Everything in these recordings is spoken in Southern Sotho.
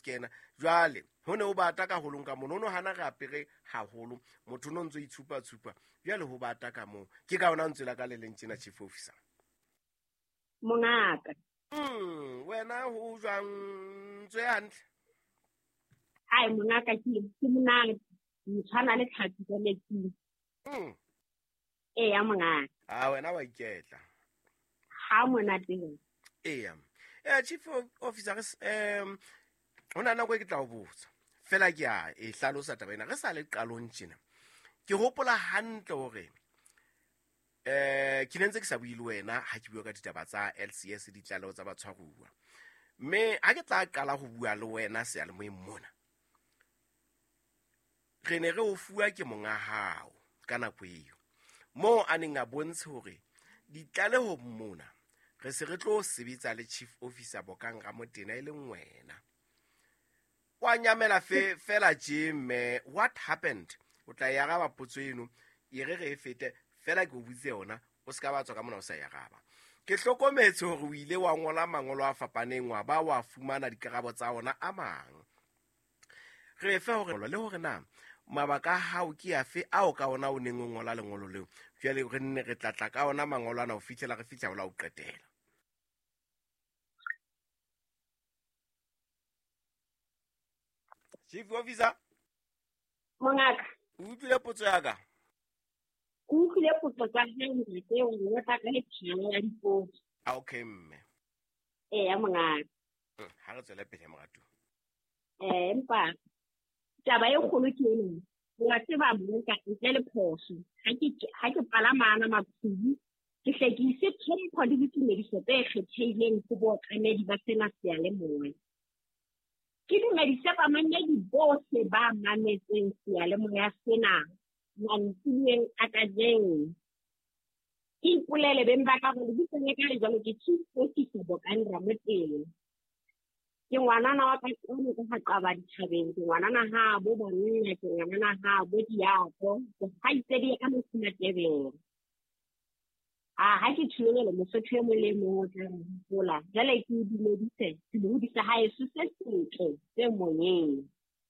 scanner jwale ho ne o bata ka holong ka mono hana re apere haholo motho no ntse itshupa jwale ho bata ka mo ke ka ona ntse la ka le leng tsena chief officer mongaka wena ho jwang ntse hantle ai mongaka ke monate tshwana le tlhapi ka letsing ya mongaka wena wa iketla ha monate chief officer hona nako ke tla o botsa fela ke a e hlalosa taba ena re sa le qalong tjena ke hopola hantle hore ke nentse ke sa buile wena ha ke bua ka ditaba tsa LCS di tlaleho tsa batshwaruwa mme ha ke tla qala ho bua le wena se ya le moeng mona re ne re o fuwa ke monga hao ka nako eo mo a neng a bontshe hore ditlaleho mona re se re tlo sebetsa le chief officer Bokang Ramotena e leng wena wa nyamela fela mme what happened o tla ya ga bapotso eno e re e fete fela ke o butse yona o ska ba tswa ka mona o sa ya gaba ke hlokometse hore o ile wa ngola mangolo a fapaneng wa ba wa fumana dikarabo tsa ona a mang re fe hore le hore na mabaka a hao ke afe ao ka ona o neng o ngola lengolo leo jwale re nne re tlatla ka ona mangolo ana o fihlela re fihla ola o qetela chief officer mongaka o utlwile potso ya ka o utlwile potso tsa hao tseo o tla ka le phano ya dipotso okay mme ya mongaka ha re tswele pele moratu empa taba e kgolo ke ena wa tseba mongaka ntle le phoso ha ke palamana maqhubu ke hlekise tlhompho le ditumediso tse kgethehileng ho boqamedi ba sena seyalemoya ke dumedisa bamamedi bohle ba mametseng seyalemoya sena mantsibueng a kajeno ke ipolele beng ba ka gore bitseng ka le jalo ke chief officer Bokang Ramotena ke ngwanana wa ka tsone ka ha qaba dithabeng ke ngwanana ha bo bonna ke ngwanana ha bo diapo go haitsedi ka mosina tebeng ha ke tshwele mosotho mo le mo tla bola jale ke dumedise ke budisa ha e se sentle se monyeng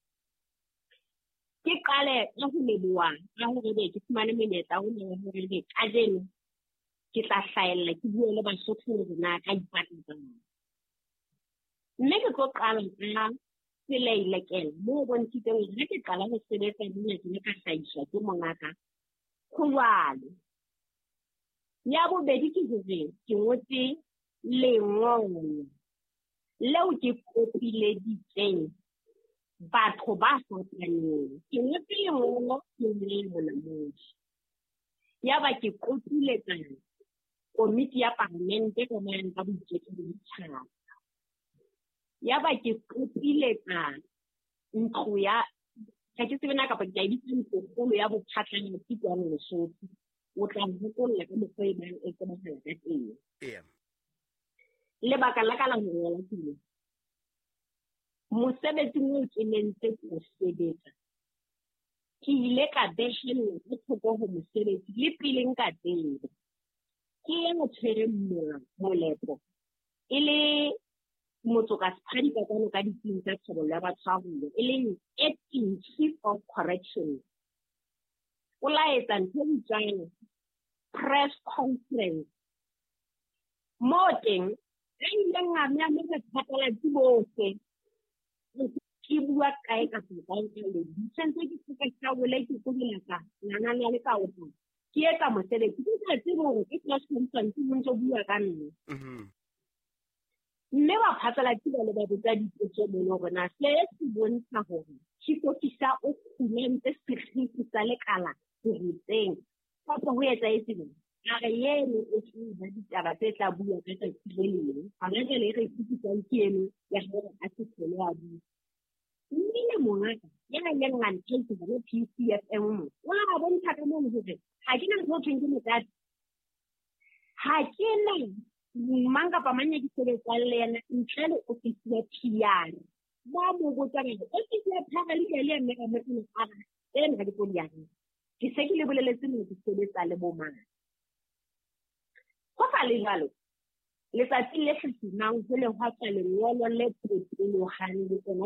ke qale ka ho leboha ka hore ke fumane menyetla ho nna hore ke kajeno ke tla hlaella ke bue le basotho hore na ka ipatsa mme ke tlo qala ka seleilekela mo bontshitseng hore ke qala ho sebetsa le ka hlahiswa ke mongaka kgolwane ya bobedi ke hore ke ngotse lengolo leo ke kopileditseng batho ba fapaneng ke ngotse lengolo ke le mona moo ya ba ke kopiletsa komiti ya parlamente ka mang ka boiketlo le tshaba ya ba ke kopiletsa ntlo ya ke tsebena ka pa ke ditse ntlo ya bophatlana ke tswa Lesotho o tla hokolla ka mokgwa e bang e tsamaela ka teng lebaka la ka la ho ngola ke mosebetsi mo ke nentse go sebetsa ke ile ka behella go thoko ho mosebetsi le pele nka teng ke mo tshwere molepo e le motsoka sephadi ka tsona ka diteng tsa tshobollo ya batshwaruwa e leng acting chief of correction o laetsa ntho bitswang press conference mo teng e ileng a mya mo ka phatala dibohle ke bua kae ka tsona le ditshentse ke tsa ka wele ke go dilaka nana le ka o ke etsa mosebetsi ke tla tsebo hore ke press conference mo ntse bua ka nna mme ba phatala le ba botsa dipotso mo rona se se bontsha hore chief officer o khulente sekgisi sa lekala tseng fa ho etsa etseng a re yeno o tseba ditaba tse tla bua ka tsa tsheleng ha re le re tsitsang ke eno ya hore a se tshele a bua mme mongaka ya le ngane tshetse le PCFM wala ga bontsha ka mo hore ha ke na go tseng ke motata ha ke na manga pa manya ke sebetsa le yena ntle le office ya PR ba mo botsa re office ya PR le ke le mme ka motho a ena di poliana ke se ke le boleletse mo ke sebetsa le bo mang go fa le jalo letsatsi le hlotsinang ho le hwa tsa lengolo le phuthulogane le